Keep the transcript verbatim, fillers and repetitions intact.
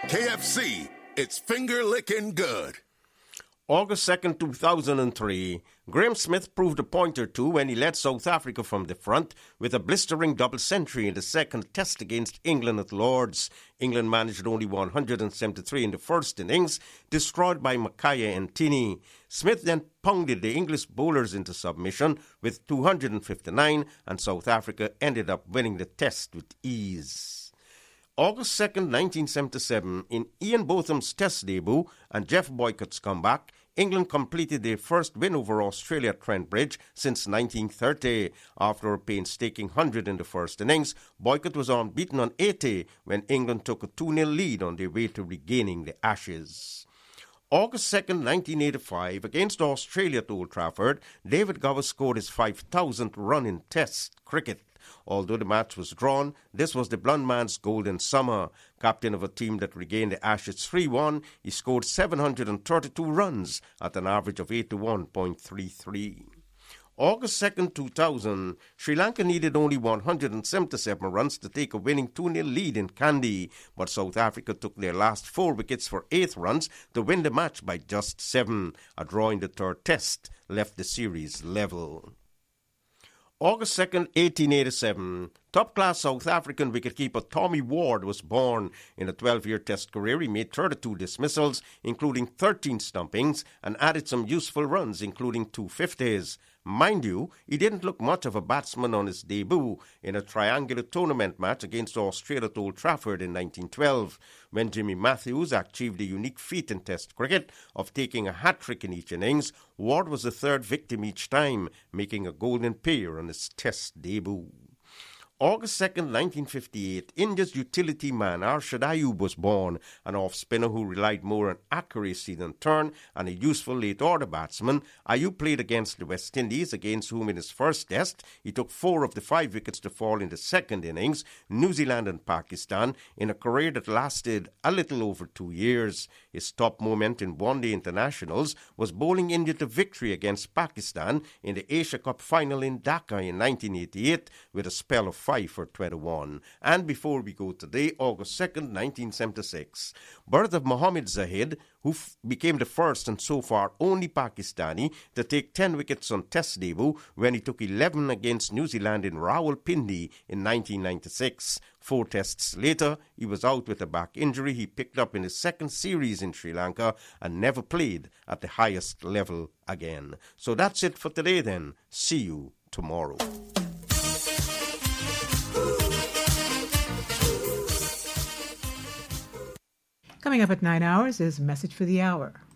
K F C, it's finger-licking good. August second, two thousand three, Graeme Smith proved a point or two when he led South Africa from the front with a blistering double century in the second test against England at Lord's. England managed only one hundred seventy-three in the first innings, destroyed by Makaya and Tini. Smith then pounded the English bowlers into submission with two hundred fifty-nine, and South Africa ended up winning the test with ease. August second, nineteen seventy-seven, in Ian Botham's Test debut and Jeff Boycott's comeback, England completed their first win over Australia at Trent Bridge since nineteen thirty. After a painstaking one hundred in the first innings, Boycott was unbeaten on eighty when England took a two nil lead on their way to regaining the Ashes. August second, nineteen eighty-five, against Australia at Old Trafford, David Gower scored his five thousandth run in Test cricket. Although the match was drawn, this was the blunt man's golden summer. Captain of a team that regained the Ashes three one, he scored seven hundred thirty-two runs at an average of eighty-one point three three. August second, two thousand, Sri Lanka needed only one hundred seventy-seven runs to take a winning two nil lead in Kandy, but South Africa took their last four wickets for eight runs to win the match by just seven. A draw in the third test left the series level. August second, eighteen eighty-seven, top-class South African wicketkeeper Tommy Ward was born. In a twelve-year Test career, he made thirty-two dismissals, including thirteen stumpings, and added some useful runs, including two fifties. Mind you, he didn't look much of a batsman on his debut in a triangular tournament match against Australia at Old Trafford in nineteen twelve, when Jimmy Matthews achieved a unique feat in Test cricket of taking a hat-trick in each innings. Ward was the third victim each time, making a golden pair on his Test debut. August second, nineteen fifty-eight, India's utility man Arshad Ayub was born, an off-spinner who relied more on accuracy than turn and a useful late-order batsman. Ayub played against the West Indies, against whom in his first test he took four of the five wickets to fall in the second innings, New Zealand and Pakistan, in a career that lasted a little over two years. His top moment in one-day internationals was bowling India to victory against Pakistan in the Asia Cup final in Dhaka in nineteen eighty-eight with a spell of five for twenty-one. And before we go today, August second, nineteen seventy-six, birth of Mohammad Zahid, who f- became the first and so far only Pakistani to take ten wickets on Test debut when he took eleven against New Zealand in Rawalpindi in nineteen ninety-six. Four tests later, he was out with a back injury he picked up in his second series in Sri Lanka and never played at the highest level again. So that's it for today then. See you tomorrow. Coming up at nine hours is Message for the Hour.